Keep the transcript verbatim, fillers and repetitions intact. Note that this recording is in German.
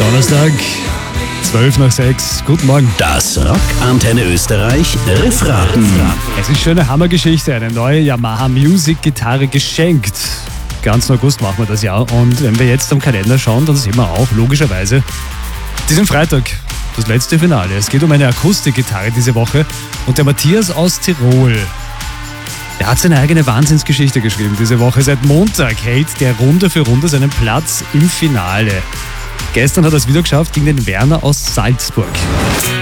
Donnerstag, zwölf nach sechs. Guten Morgen. Das Rock Antenne Österreich Riffraten. Es ist schon eine Hammergeschichte. Eine neue Yamaha Music Gitarre geschenkt. Ganzen August machen wir das Jahr. Und wenn wir jetzt am Kalender schauen, dann sehen wir auch logischerweise diesen Freitag das letzte Finale. Es geht um eine Akustikgitarre diese Woche. Und der Matthias aus Tirol, der hat seine eigene Wahnsinnsgeschichte geschrieben diese Woche. Seit Montag hält der Runde für Runde seinen Platz im Finale. Gestern hat er es wieder geschafft gegen den Werner aus Salzburg.